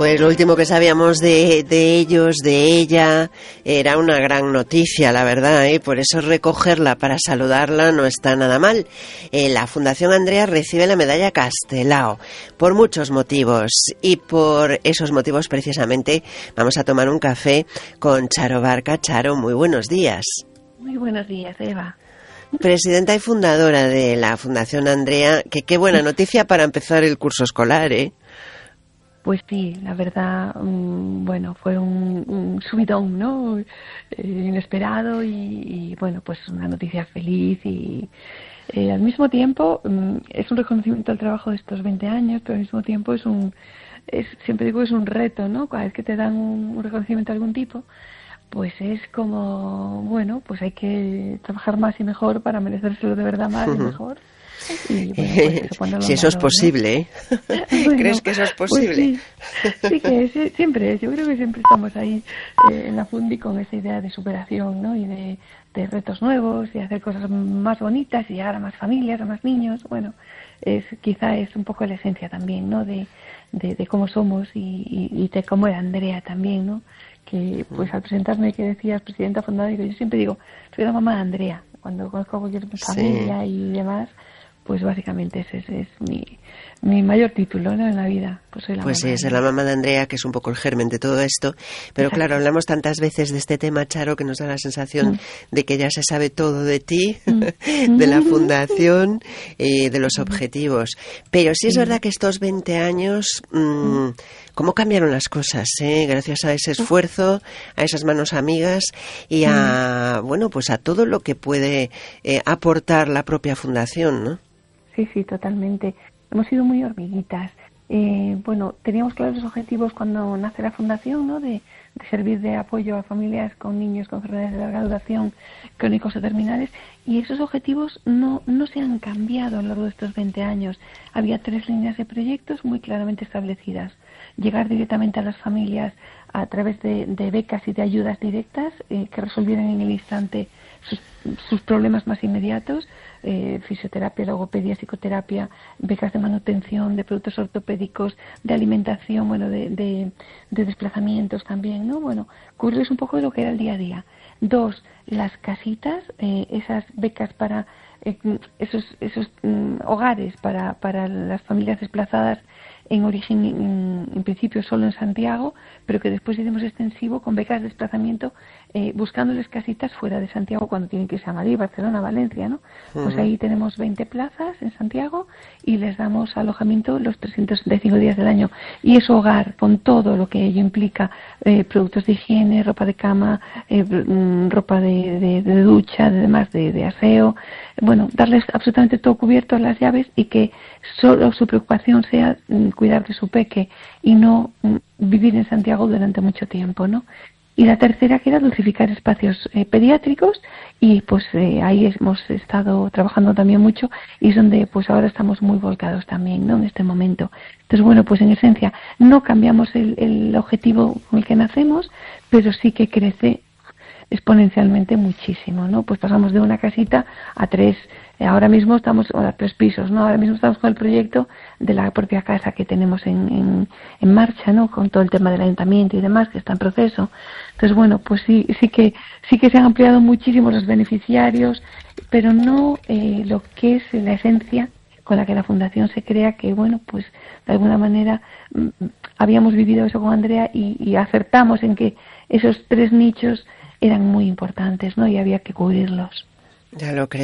Pues lo último que sabíamos de ellos, de ella, era una gran noticia, la verdad, ¿eh? Por eso recogerla para saludarla no está nada mal. La Fundación Andrea recibe la medalla Castelao por muchos motivos, y por esos motivos precisamente vamos a tomar un café con Charo Barca. Charo, muy buenos días. Muy buenos días, Eva. Presidenta y fundadora de la Fundación Andrea, que qué buena noticia para empezar el curso escolar, ¿eh? Pues sí, la verdad, bueno, fue un subidón, ¿no? Inesperado y bueno, pues una noticia feliz y al mismo tiempo es un reconocimiento al trabajo de estos 20 años, pero al mismo tiempo siempre digo, es un reto, ¿no? Cada vez que te dan un reconocimiento de algún tipo, pues es como, bueno, pues hay que trabajar más y mejor para merecérselo de verdad más y mejor. Y, bueno, pues si eso es posible, ¿eh? Bueno, ¿crees que eso es posible? Pues sí que siempre, yo creo que siempre estamos ahí en la Fundi con esa idea de superación, ¿no? Y de retos nuevos y hacer cosas más bonitas y llegar a más familias, a más niños. Bueno, quizá es un poco la esencia también, ¿no? De cómo somos y de cómo era Andrea también, ¿no? Que pues al presentarme que decías presidenta fundadora, yo siempre digo, soy la mamá de Andrea. Cuando conozco a cualquier familia y demás, pues básicamente ese es mi mayor título, ¿no? En la vida. Pues soy la mamá. Sí, es la mamá de Andrea, que es un poco el germen de todo esto. Pero exacto, claro, hablamos tantas veces de este tema, Charo, que nos da la sensación de que ya se sabe todo de ti, de la fundación, de los objetivos. Pero sí es verdad que estos 20 años, cómo cambiaron las cosas, ¿eh? Gracias a ese esfuerzo, a esas manos amigas y a, bueno, pues a todo lo que puede aportar la propia fundación, ¿no? Sí, totalmente. Hemos sido muy hormiguitas. Bueno, teníamos claros los objetivos cuando nace la fundación, ¿no? De servir de apoyo a familias con niños con enfermedades de larga duración, crónicos o terminales, y esos objetivos no se han cambiado a lo largo de estos 20 años. Había 3 líneas de proyectos muy claramente establecidas. Llegar directamente a las familias a través de becas y de ayudas directas que resolvieran en el instante sus problemas más inmediatos, fisioterapia, logopedia, psicoterapia, becas de manutención, de productos ortopédicos, de alimentación, bueno, de desplazamientos también, ¿no? Bueno, cubrirles un poco de lo que era el día a día. 2, las casitas, esas becas para esos hogares para las familias desplazadas en origen, en principio solo en Santiago, pero que después hicimos extensivo con becas de desplazamiento, buscándoles casitas fuera de Santiago cuando tienen que irse a Madrid, Barcelona, Valencia, ¿no? Pues ahí tenemos 20 plazas en Santiago y les damos alojamiento los 365 días del año. Y es hogar con todo lo que ello implica, productos de higiene, ropa de cama, ropa de ducha, además de aseo, bueno, darles absolutamente todo cubierto, las llaves, y que solo su preocupación sea cuidar de su peque y no vivir en Santiago durante mucho tiempo, ¿no? Y la tercera, que era dulcificar espacios pediátricos, y pues ahí hemos estado trabajando también mucho, y es donde pues ahora estamos muy volcados también, ¿no? En este momento. Entonces, bueno, pues en esencia no cambiamos el objetivo con el que nacemos, pero sí que crece exponencialmente muchísimo, ¿no? Pues pasamos de una casita a 3, ahora mismo estamos a 3 pisos, ¿no? Ahora mismo estamos con el proyecto de la propia casa que tenemos en marcha, ¿no? Con todo el tema del ayuntamiento y demás, que está en proceso. Entonces, bueno, pues sí que se han ampliado muchísimo los beneficiarios, pero no lo que es la esencia con la que la fundación se crea, que bueno, pues de alguna manera habíamos vivido eso con Andrea y acertamos en que esos 3 nichos eran muy importantes, ¿no? Y había que cubrirlos. Ya lo creo.